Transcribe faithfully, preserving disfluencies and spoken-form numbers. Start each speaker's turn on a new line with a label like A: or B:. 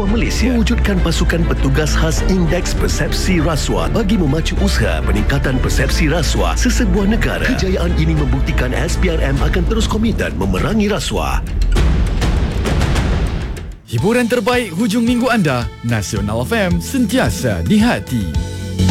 A: Rasuah Malaysia mewujudkan pasukan petugas khas Indeks Persepsi Rasuah bagi memacu usaha peningkatan persepsi rasuah sesebuah negara. Kejayaan ini membuktikan S P R M akan terus komited memerangi rasuah.
B: Hiburan terbaik hujung minggu anda, Nasional F M sentiasa di hati.